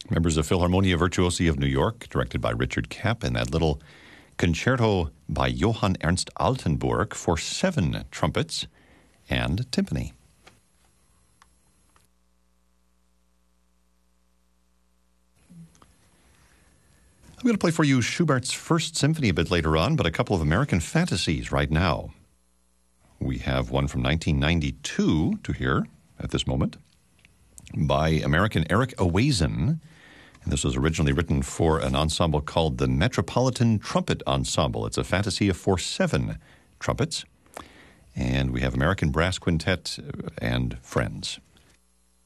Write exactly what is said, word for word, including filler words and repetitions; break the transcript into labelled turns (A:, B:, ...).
A: Members of Philharmonia Virtuosi of New York, directed by Richard Kapp, and that little concerto by Johann Ernst Altenburg for seven trumpets and timpani. I'm going to play for you Schubert's First Symphony a bit later on, but a couple of American fantasies right now. We have one from nineteen ninety-two to hear at this moment by American Eric Awazen. And this was originally written for an ensemble called the Metropolitan Trumpet Ensemble. It's a fantasia for seven trumpets. And we have American Brass Quintet and Friends.